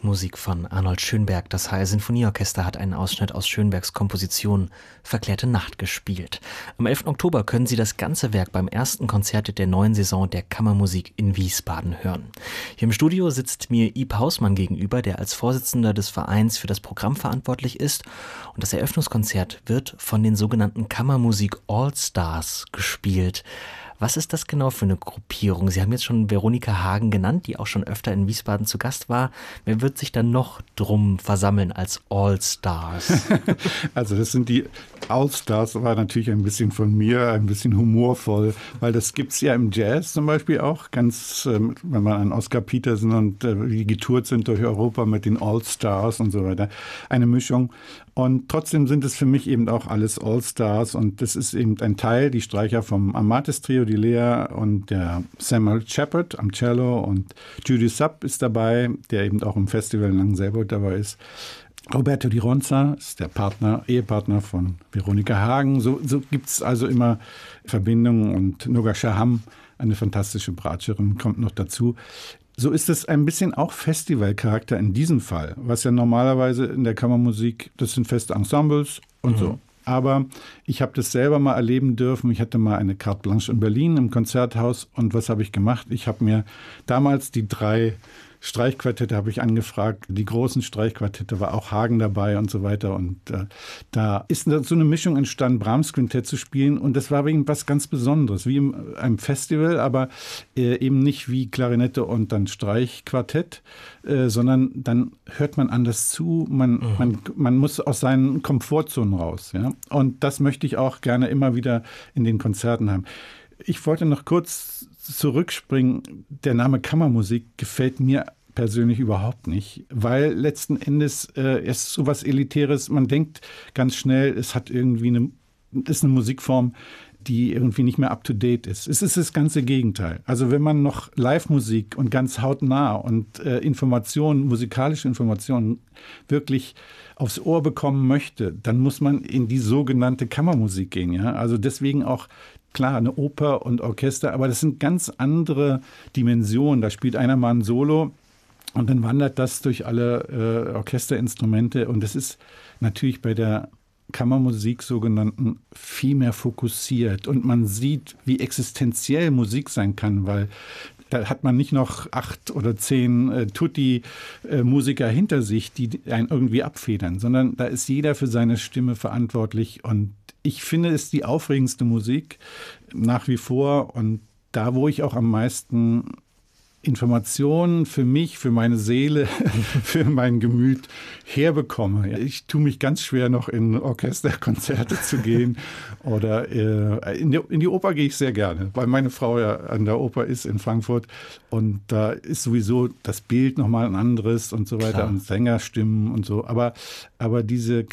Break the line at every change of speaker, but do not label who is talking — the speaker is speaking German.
Musik von Arnold Schönberg. Das HR Sinfonieorchester hat einen Ausschnitt aus Schönbergs Komposition Verklärte Nacht gespielt. Am 11. Oktober können Sie das ganze Werk beim ersten Konzert der neuen Saison der Kammermusik in Wiesbaden hören. Hier im Studio sitzt mir Ib Hausmann gegenüber, der als Vorsitzender des Vereins für das Programm verantwortlich ist. Und das Eröffnungskonzert wird von den sogenannten Kammermusik All-Stars gespielt. Was ist das genau für eine Gruppierung? Sie haben jetzt schon Veronika Hagen genannt, die auch schon öfter in Wiesbaden zu Gast war. Wer wird sich dann noch drum versammeln als All-Stars?
Also das sind die All-Stars, war natürlich ein bisschen von mir, ein bisschen humorvoll, weil das gibt es ja im Jazz zum Beispiel auch, ganz, wenn man an Oscar Peterson und die getourt sind durch Europa mit den All-Stars und so weiter, eine Mischung. Und trotzdem sind es für mich eben auch alles All-Stars und das ist eben ein Teil, die Streicher vom Amatis Trio, die Lea und der Samuel Shepard am Cello und Judy Sapp ist dabei, der eben auch im Festival in Langenselbold dabei ist. Roberto Di Ronza ist der Ehepartner von Veronika Hagen. So gibt es also immer Verbindungen und Noga Shaham, eine fantastische Bratscherin, kommt noch dazu. So ist es ein bisschen auch Festivalcharakter in diesem Fall, was ja normalerweise in der Kammermusik, das sind feste Ensembles und so. Aber ich habe das selber mal erleben dürfen. Ich hatte mal eine Carte Blanche in Berlin im Konzerthaus und was habe ich gemacht? Ich habe mir damals die 3 Streichquartette habe ich angefragt. Die großen Streichquartette war auch Hagen dabei und so weiter. Und da ist so eine Mischung entstanden, Brahms Quintett zu spielen. Und das war wegen was ganz Besonderes, wie einem Festival, aber eben nicht wie Klarinette und dann Streichquartett, sondern dann hört man anders zu. Man muss aus seinen Komfortzonen raus. Ja? Und das möchte ich auch gerne immer wieder in den Konzerten haben. Ich wollte noch kurz zurückspringen. Der Name Kammermusik gefällt mir persönlich überhaupt nicht, weil letzten Endes ist so was Elitäres. Man denkt ganz schnell, es hat irgendwie ist eine Musikform, die irgendwie nicht mehr up-to-date ist. Es ist das ganze Gegenteil. Also wenn man noch Live-Musik und ganz hautnah und musikalische Informationen wirklich aufs Ohr bekommen möchte, dann muss man in die sogenannte Kammermusik gehen. Ja? Also deswegen auch klar, eine Oper und Orchester, aber das sind ganz andere Dimensionen. Da spielt einer mal ein Solo und dann wandert das durch alle Orchesterinstrumente. Und das ist natürlich bei der Kammermusik sogenannten viel mehr fokussiert. Und man sieht, wie existenziell Musik sein kann, weil da hat man nicht noch 8 oder 10 Tutti-Musiker hinter sich, die einen irgendwie abfedern, sondern da ist jeder für seine Stimme verantwortlich. Und ich finde, es ist die aufregendste Musik nach wie vor und da, wo ich auch am meisten Informationen für mich, für meine Seele, für mein Gemüt herbekomme. Ich tue mich ganz schwer, noch in Orchesterkonzerte zu gehen oder in die Oper gehe ich sehr gerne, weil meine Frau ja an der Oper ist in Frankfurt und da ist sowieso das Bild nochmal ein anderes und so weiter. Klar. Und Sängerstimmen und so. Aber diese